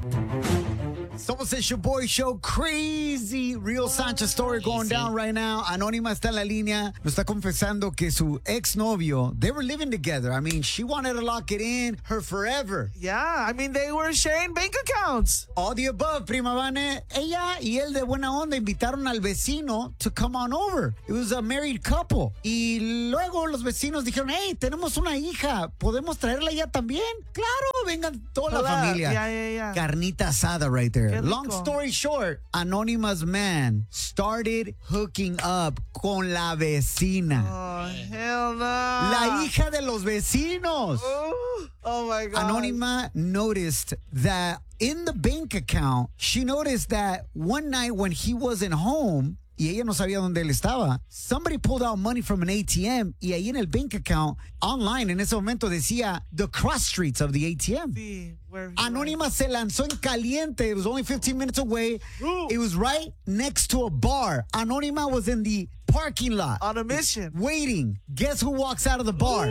Somos el Shoboy Show. Crazy Real Sanchez story going down right now. Anónima está en la línea. Nos está confesando que su exnovio, they were living together. I mean, she wanted to lock it in her forever. Yeah, I mean, they were sharing bank accounts. All the above, prima Vane. Ella y él de buena onda invitaron al vecino to come on over. It was a married couple. Y luego los vecinos dijeron, hey, tenemos una hija. ¿Podemos traerla ya también? Claro, vengan toda la familia. Yeah. Carnita asada right there. Qué rico. Long story short, Anonymous man started hooking up con la vecina. Oh, hell no. La hija de los vecinos. Oh my God. Anonymous noticed that in the bank account, she noticed that one night when he wasn't home, y ella no sabía dónde él estaba, somebody pulled out money from an ATM y ahí en el bank account, online, en ese momento decía the cross streets of the ATM. Sí, Anónima se lanzó en caliente. It was only 15 minutes away. It was right next to a bar. Anónima was in the parking lot. on a mission. Waiting. Guess who walks out of the bar?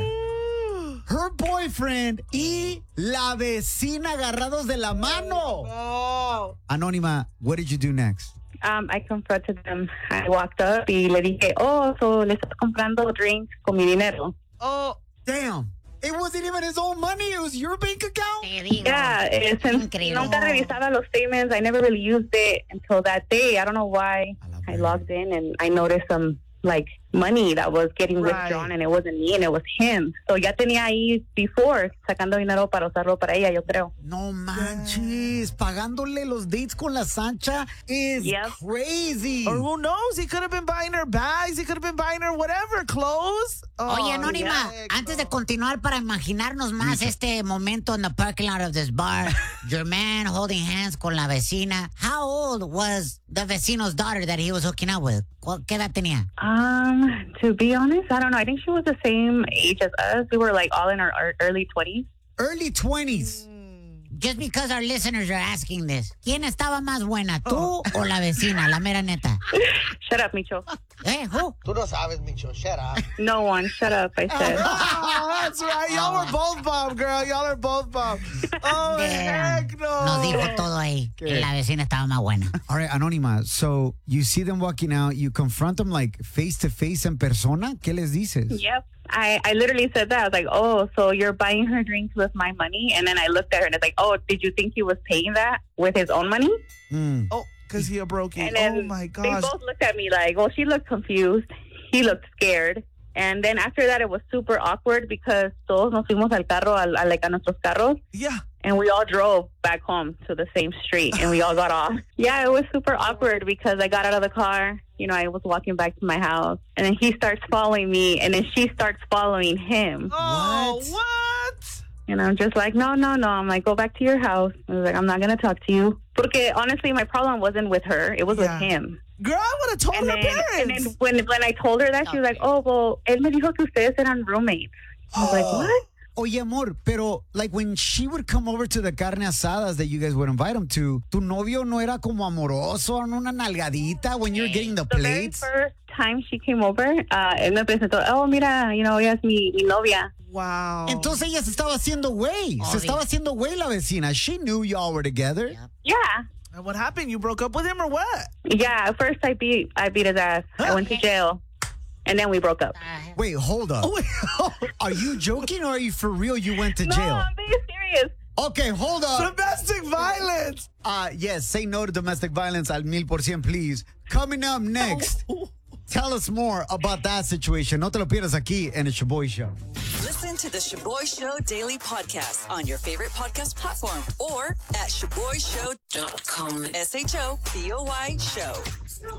Her boyfriend y la vecina agarrados de la mano. Oh. Anónima, what did you do next? I confronted them. I walked up y le dije, oh, so le estás comprando drinks con mi dinero. Oh. Damn. It wasn't even his own money. It was your bank account? Te digo. Yeah, since Increíble. nunca revisaba los statements, I never really used it until that day. I don't know why. I logged in and I noticed some money that was getting withdrawn and it wasn't me and it was him. So ya tenía ahí before sacando dinero para usarlo para ella, yo creo. No manches. Pagándole los dates con la Sancha is crazy. Or who knows? He could have been buying her bags. He could have been buying her whatever, clothes. Oye, Anónima, yeah. antes de continuar para imaginarnos más este momento in the parking lot of this bar, your man holding hands con la vecina. How old was the vecino's daughter that he was hooking up with? ¿Qué edad tenía? To be honest, I don't know. I think she was the same age as us. We were all in our early 20s. Early 20s. Just because our listeners are asking this, ¿quién estaba más buena, tú o la vecina, la mera neta? Shut up, Micho. Who? Tú no sabes, Micho. Shut up. No one. Shut up, I said. Oh, that's right. Y'all were both bomb, girl. Y'all are both bomb. Oh, heck no. Nos dijo todo ahí. Que la vecina estaba más buena. All right, Anónima, so you see them walking out, you confront them face to face en persona. ¿Qué les dices? Yep. I literally said that. I was like, oh, so you're buying her drinks with my money? And then I looked at her and it's like, oh, did you think he was paying that with his own money? Oh, because he a brokey. And then Oh, my gosh. they both looked at me she looked confused. He looked scared. And then after that, it was super awkward because todos nos fuimos al carro, a nuestros carros. Yeah. And we all drove back home to the same street and we all got off. Yeah, it was super awkward because I got out of the car. I was walking back to my house and then he starts following me and then she starts following him. Oh, what? And I'm just like, no. I'm like, go back to your house. I was like, I'm not going to talk to you. Porque honestly, my problem wasn't with her. It was with him. Girl, I would have told her parents. And then when I told her that, she was like, oh, well, él me dijo que ustedes eran roommates. I was like, what? Oye, amor, pero when she would come over to the carne asadas that you guys would invite him to, tu novio no era como amoroso, una nalgadita when you're getting the plates? The very first time she came over, él me presentó, oh, mira, ella es mi novia. Wow. Entonces ella se estaba haciendo güey. Se estaba haciendo güey la vecina. She knew y'all were together. Yep. Yeah. And what happened? You broke up with him or what? Yeah, at first I beat his ass. I went to jail. And then we broke up. Wait, hold up. Are you joking or are you for real? You went to jail? No, I'm being serious. Okay, hold up. Domestic violence. Yes, say no to domestic violence al 1000%, please. Coming up next, tell us more about that situation. No te lo pierdas aquí en el Shoboy Show. Listen to the Shoboy Show Daily Podcast on your favorite podcast platform or at ShoboyShow.com. SHOBOY Show.